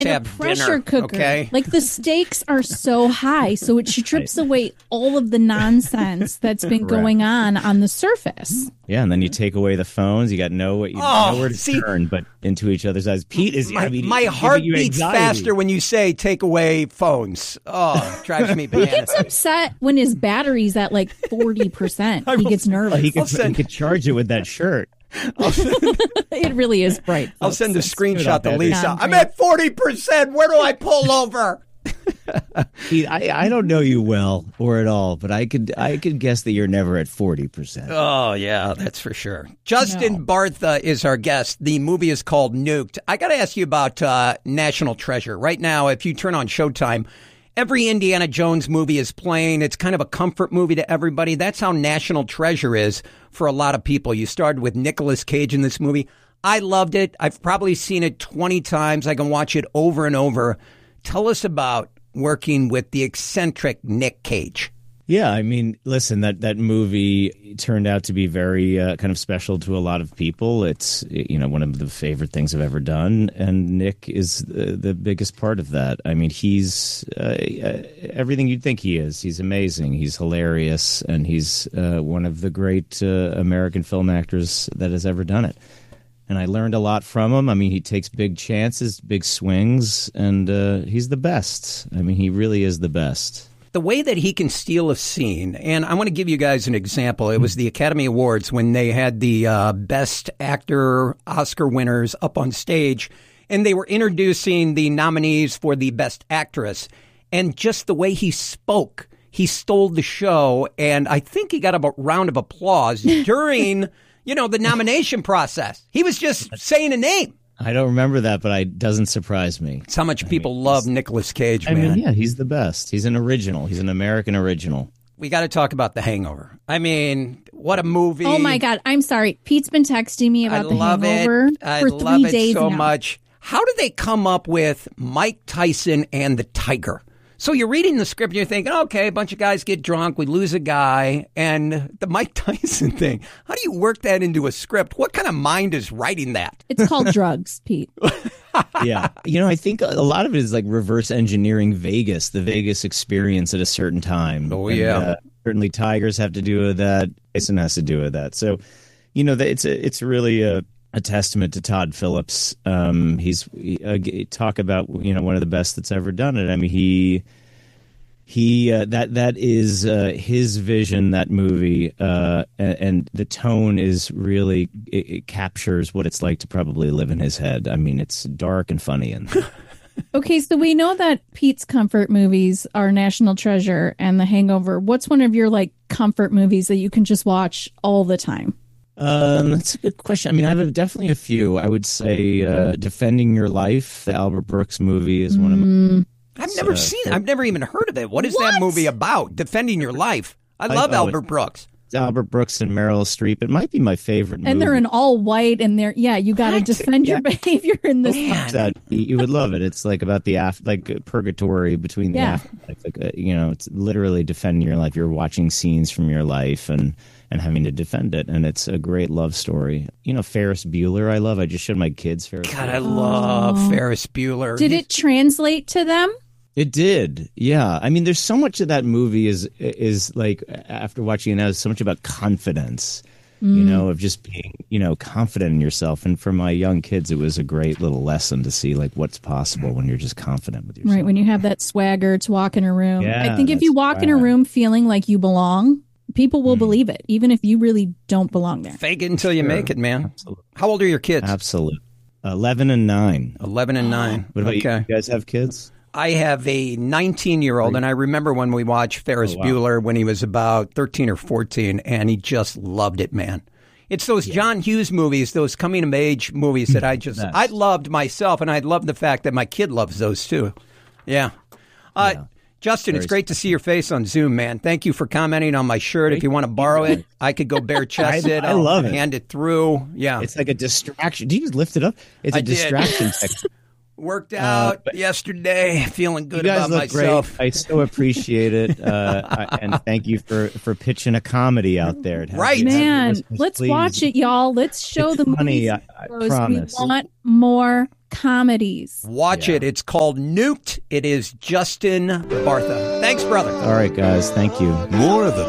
in a have pressure dinner, cooker. okay? Like the stakes are so high, so it strips away all of the nonsense that's been going on the surface. Yeah, and then you take away the phones. You got nowhere to turn but into each other's eyes. Pete is my heart beats faster when you say take away phones. Oh, it drives me bananas. He gets upset when his battery's at like 40%. He gets nervous. He could charge it with that shirt. It really is bright. I'll send a screenshot to Lisa. I'm at 40%. Where do I pull over? I don't know you well or at all, but I could guess that you're never at 40%. Oh, yeah, that's for sure. Justin Bartha is our guest. The movie is called Nuked. I got to ask you about National Treasure. Right now, if you turn on Showtime, every Indiana Jones movie is playing. It's kind of a comfort movie to everybody. That's how National Treasure is for a lot of people. You started with Nicolas Cage in this movie. I loved it. I've probably seen it 20 times. I can watch it over and over. Tell us about working with the eccentric Nick Cage. Yeah, I mean, listen, that movie turned out to be very kind of special to a lot of people. It's, one of the favorite things I've ever done, and Nick is the biggest part of that. I mean, he's everything you'd think he is. He's amazing. He's hilarious, and he's one of the great American film actors that has ever done it. And I learned a lot from him. I mean, he takes big chances, big swings, and he's the best. I mean, he really is the best. The way that he can steal a scene, and I want to give you guys an example. It was the Academy Awards when they had the Best Actor Oscar winners up on stage, and they were introducing the nominees for the Best Actress. And just the way he spoke, he stole the show, and I think he got a round of applause during, the nomination process. He was just saying a name. I don't remember that, but it doesn't surprise me. It's how much people love Nicolas Cage, man. Yeah, he's the best. He's an original. He's an American original. We got to talk about The Hangover. I mean, what a movie. Oh, my God. I'm sorry. Pete's been texting me about The Hangover for 3 days now. I love it so much. How did they come up with Mike Tyson and the Tiger? So you're reading the script and you're thinking, okay, a bunch of guys get drunk, we lose a guy, and the Mike Tyson thing. How do you work that into a script? What kind of mind is writing that? It's called drugs, Pete. Yeah. I think a lot of it is like reverse engineering Vegas, the Vegas experience at a certain time. Oh, yeah. And, certainly Tigers have to do with that. Tyson has to do with that. So, it's really a testament to Todd Phillips. He's talk about one of the best that's ever done it. I mean, he that is his vision. That movie and the tone is really it captures what it's like to probably live in his head. I mean, it's dark and funny and. Okay, so we know that Pete's comfort movies are National Treasure and The Hangover. What's one of your comfort movies that you can just watch all the time? That's a good question. I mean, I have definitely a few. I would say Defending Your Life, the Albert Brooks movie, is one of my... I've never seen it. I've never even heard of it. What is that movie about? Defending Your Life. I love Albert Brooks. It's Albert Brooks and Meryl Streep. It might be my favorite movie. And they're in all white, and you got to defend your behavior in this. You would love it. It's about the purgatory between the afterlife. It's literally defending your life. You're watching scenes from your life and having to defend it. And it's a great love story. Ferris Bueller, I love. I just showed my kids Ferris Bueller. God, I love Ferris Bueller. Did it translate to them? It did. Yeah. I mean, there's so much of that movie is like, after watching it now, is so much about confidence, of just being, confident in yourself. And for my young kids, it was a great little lesson to see what's possible when you're just confident with yourself. Right. When you have that swagger to walk in a room. Yeah, I think if you walk in a room feeling like you belong, people will believe it, even if you really don't belong there. Fake it until you make it, man. Absolutely. How old are your kids? Absolutely. 11 and 9. 11 and 9. What about you? You guys have kids? I have a 19-year-old, and I remember when we watched Ferris Bueller when he was about 13 or 14, and he just loved it, man. It's those John Hughes movies, those coming-of-age movies that I loved myself, and I love the fact that my kid loves those too. Yeah. Justin, it's great to see your face on Zoom, man. Thank you for commenting on my shirt. If you want to borrow it, I could go bare-chested. I love it. Hand it through. Yeah. It's like a distraction. Did you just lift it up? It's a distraction. Worked out yesterday. Feeling good you guys about look myself. Great. I so appreciate it. And thank you for pitching a comedy out there. Right. Man, let's watch it, y'all. Let's show the funny, movies. I promise. We want more comedies. Watch it. It's called Nuked. It is Justin Bartha. Thanks, brother. All right, guys. Thank you. More of the